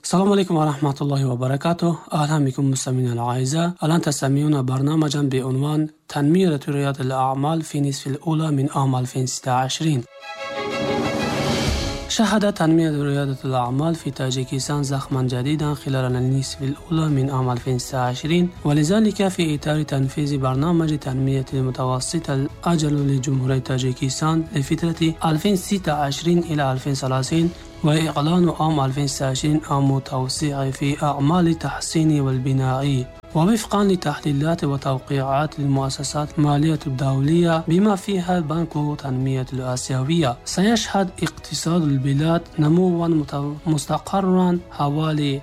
السلام عليكم ورحمة الله وبركاته. أهلا بكم مستمعينا الأعزاء. الآن تستمعون برنامجا بعنوان تنمية ريادة الأعمال في النصف الأولى من عام 2026. شهد تنمية ريادة الأعمال في تاجيكستان زخما جديدا خلال النصف الأولى من عام 2026، ولذلك في إطار تنفيذ برنامج تنمية المتوسط الأجل لجمهورية تاجيكستان لفترة 2026 إلى 2030 وإعلان عام 2026 عام توسيع في أعمال التحسين والبناء، ووفقا لتحليلات وتوقيعات المؤسسات المالية الدولية بما فيها البنك التنمية الآسيوية، سيشهد اقتصاد البلاد نموا مستقرا حوالي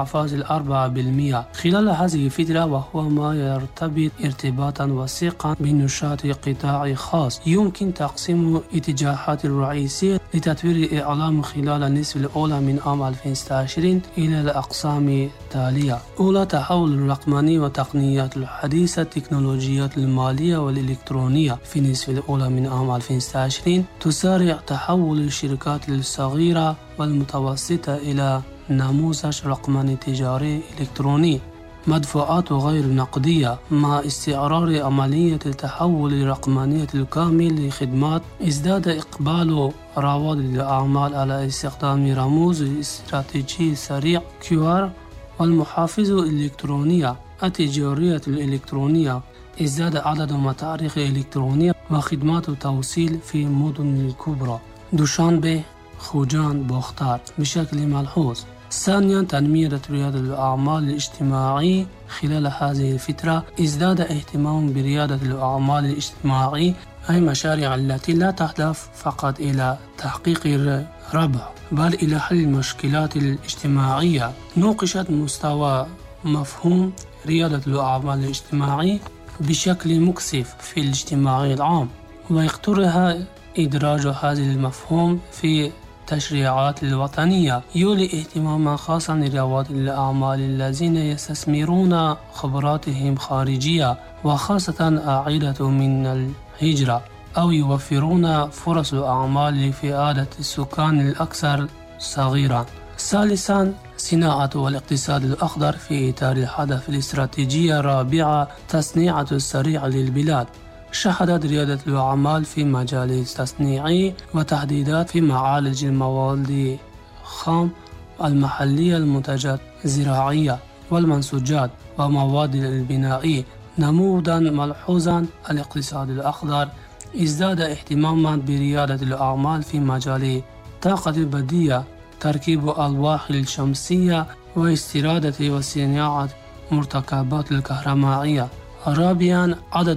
7.4% خلال هذه الفترة، وهو ما يرتبط ارتباطا وثيقا بنشاط قطاع خاص يمكن تقسيم اتجاهات الرئيسية لتطوير الإعلام خلال النصف الأولى من عام 2026 إلى الأقسام التالية: أولى، تحول الرقمني وتقنيات الحديثة، التكنولوجيات المالية والإلكترونية. في النصف الأولى من عام 2026 تسارع تحول الشركات الصغيرة والمتوسطة إلى نموذج رقمني تجاري إلكتروني، مدفوعات غير نقدية، مع استعرار عملية التحول الرقمانية الكامل لخدمات. ازداد إقبال رواد الأعمال على استخدام رموز استراتيجي سريع QR والمحافظ الإلكترونية. التجارية الإلكترونية: ازداد عدد متاحف إلكترونية وخدمات التوصيل في المدن الكبرى دوشانبه، خوجان، بختار بشكل ملحوظ. ثانيا، تنمية ريادة الأعمال الاجتماعي. خلال هذه الفترة ازداد اهتمام بريادة الأعمال الاجتماعي، أي مشاريع التي لا تهدف فقط إلى تحقيق الربح بل إلى حل المشكلات الاجتماعية. نوقشت مستوى مفهوم ريادة الأعمال الاجتماعي بشكل مكثف في الاجتماع العام، ويقترح إدراج هذا المفهوم في التشريعات الوطنية. يولي اهتماما خاصا لرواد الأعمال الذين يستثمرون خبراتهم خارجية، وخاصة أعيدة من الهجرة، أو يوفرون فرص الأعمال لفئة السكان الأكثر صغيرا. ثالثا، صناعة والاقتصاد الأخضر في إطار الهدف الاستراتيجية الرابعة، تصنيع السريع للبلاد. شهدت ريادة الأعمال في مجال التصنيع وتحديدات في معالج المواد الخام المحلية، المنتجات الزراعية والمنسوجات ومواد البناء نموذجا ملحوظا. الاقتصاد الأخضر: ازداد اهتماما بريادة الأعمال في مجال الطاقة البديلة، تركيب ألواح الشمسية واستيراد وصناعة مركبات الكهربائية. رابعا،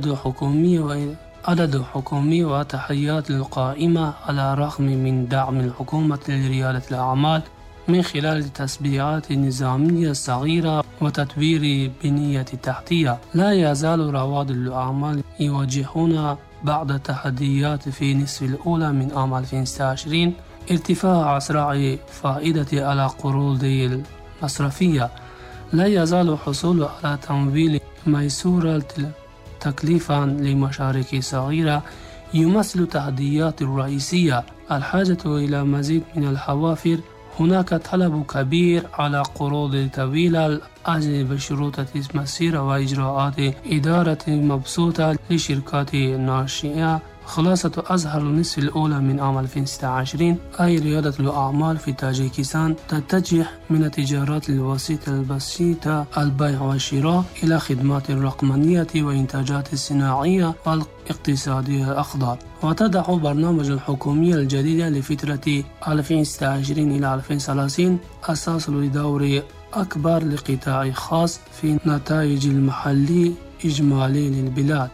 عدد حكومي وتحديات القائمة على الرغم من دعم الحكومة لريادة الأعمال من خلال التسبيعات النظامية الصغيرة وتطوير بنية تحتية. لا يزال رواد الأعمال يواجهون بعض التحديات في النصف الأولى من عام 2026: ارتفاع أسعار فائدة على قروض المصرفية، لا يزال الحصول على تمويل ميسورة تكلفا لمشاريع صغيرة يمثل تحديات رئيسية. الحاجة إلى مزيد من الحوافر: هناك طلب كبير على قروض طويلة الأجل بشروط مسيرة وإجراءات إدارة مبسوطة لشركات ناشئة. خلاصة أظهر النصف الأولى من عام 2026 أي ريادة الأعمال في تاجيكستان تتجه من التجارات الوسيطة البسيطة، البيع والشراء، إلى خدمات الرقمنية وإنتاجات الصناعية والاقتصادية الأخضر، وتضع برنامج الحكومية الجديدة لفترة 2026 إلى 2030 أساس لدور أكبر لقطاع خاص في النتائج المحلي إجمالي للبلاد.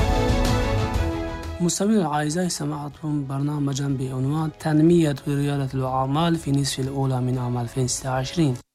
مستمعينا الأعزاء، سمعتم برنامجا بعنوان تنمية ريادة الأعمال في النصف الأولى من عام 2026.